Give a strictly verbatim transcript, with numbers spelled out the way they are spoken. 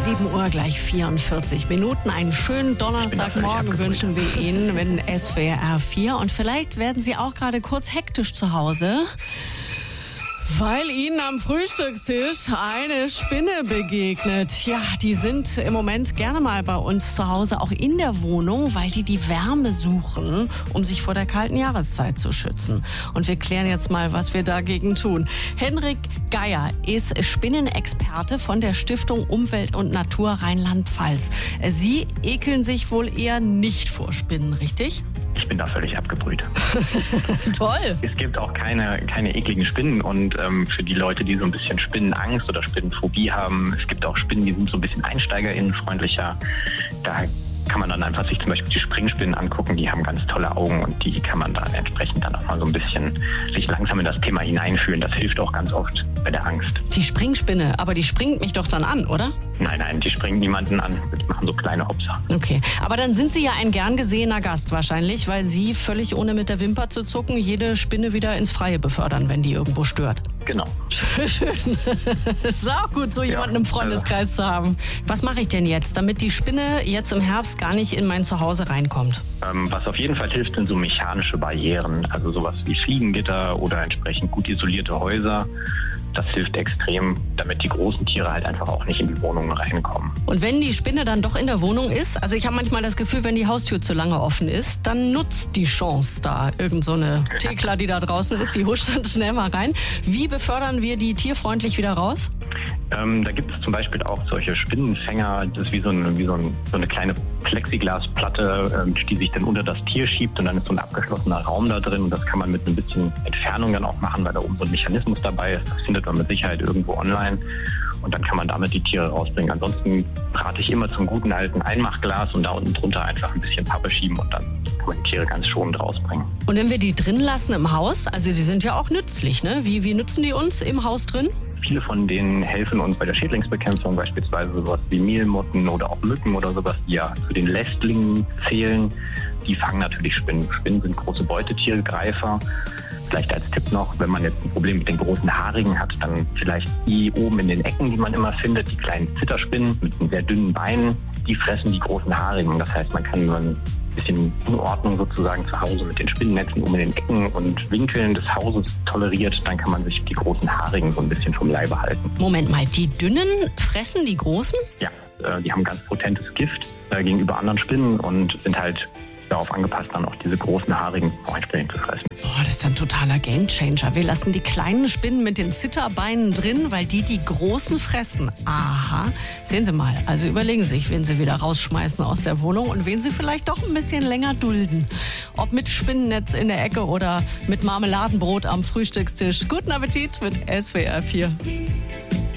sieben Uhr gleich vierundvierzig Minuten. Einen schönen Donnerstagmorgen wünschen wir Ihnen mit S W R vier. Und vielleicht werden Sie auch gerade kurz hektisch zu Hause, weil Ihnen am Frühstückstisch eine Spinne begegnet. Ja, die sind im Moment gerne mal bei uns zu Hause, auch in der Wohnung, weil die die Wärme suchen, um sich vor der kalten Jahreszeit zu schützen. Und wir klären jetzt mal, was wir dagegen tun. Henrik Geier ist Spinnenexperte von der Stiftung Umwelt und Natur Rheinland-Pfalz. Sie ekeln sich wohl eher nicht vor Spinnen, richtig? Ich bin da völlig abgebrüht. Toll. Es gibt auch keine, keine ekligen Spinnen und ähm, für die Leute, die so ein bisschen Spinnenangst oder Spinnenphobie haben, es gibt auch Spinnen, die sind so ein bisschen einsteigerinnenfreundlicher. Da kann man dann einfach sich zum Beispiel die Springspinnen angucken, die haben ganz tolle Augen und die kann man dann entsprechend dann auch mal so ein bisschen sich langsam in das Thema hineinfühlen. Das hilft auch ganz oft bei der Angst. Die Springspinne, aber die springt mich doch dann an, oder? Nein, nein, die springen niemanden an. Die machen so kleine Hopser. Okay, aber dann sind Sie ja ein gern gesehener Gast wahrscheinlich, weil Sie völlig ohne mit der Wimper zu zucken jede Spinne wieder ins Freie befördern, wenn die irgendwo stört. Genau. Schön. Ist auch gut, so jemanden ja, im Freundeskreis also. zu haben. Was mache ich denn jetzt, damit die Spinne jetzt im Herbst gar nicht in mein Zuhause reinkommt? Ähm, was auf jeden Fall hilft, sind so mechanische Barrieren. Also sowas wie Fliegengitter oder entsprechend gut isolierte Häuser. Das hilft extrem, damit die großen Tiere halt einfach auch nicht in die Wohnungen reinkommen. Und wenn die Spinne dann doch in der Wohnung ist, also ich habe manchmal das Gefühl, wenn die Haustür zu lange offen ist, dann nutzt die Chance da. Irgend so eine Thekla, die da draußen ist, die huscht dann schnell mal rein. Wie befördern wir die tierfreundlich wieder raus? Ähm, da gibt es zum Beispiel auch solche Spinnenfänger, das ist wie so eine, wie so ein, so eine kleine Plexiglasplatte, ähm, die sich dann unter das Tier schiebt und dann ist so ein abgeschlossener Raum da drin und das kann man mit ein bisschen Entfernung dann auch machen, weil da oben so ein Mechanismus dabei ist. Das findet man mit Sicherheit irgendwo online und dann kann man damit die Tiere rausbringen. Ansonsten rate ich immer zum guten alten Einmachglas und da unten drunter einfach ein bisschen Pappe schieben und dann kann man die Tiere ganz schonend rausbringen. Und wenn wir die drin lassen im Haus, also die sind ja auch nützlich, ne? Wie, wie nützen die uns im Haus drin? Viele von denen helfen uns bei der Schädlingsbekämpfung, beispielsweise sowas wie Mehlmotten oder auch Mücken oder sowas, die ja zu den Lästlingen zählen. Die fangen natürlich Spinnen. Spinnen sind große Beutetiere, Greifer. Vielleicht als Tipp noch, wenn man jetzt ein Problem mit den großen Haarigen hat, dann vielleicht die oben in den Ecken, die man immer findet, die kleinen Zitterspinnen mit sehr dünnen Beinen, die fressen die großen Haarigen. Das heißt, man kann ein bisschen Unordnung sozusagen zu Hause mit den Spinnennetzen um in den Ecken und Winkeln des Hauses toleriert, dann kann man sich die großen Haarigen so ein bisschen vom Leibe halten. Moment mal, die dünnen fressen die großen? Ja, äh, die haben ganz potentes Gift äh, gegenüber anderen Spinnen und sind halt darauf angepasst, dann auch diese großen Haarigen auch entsprechend zu fressen. Boah, das ist ein totaler Gamechanger. Wir lassen die kleinen Spinnen mit den Zitterbeinen drin, weil die die großen fressen. Aha. Sehen Sie mal, also überlegen Sie sich, wen Sie wieder rausschmeißen aus der Wohnung und wen Sie vielleicht doch ein bisschen länger dulden. Ob mit Spinnennetz in der Ecke oder mit Marmeladenbrot am Frühstückstisch. Guten Appetit mit S W R vier.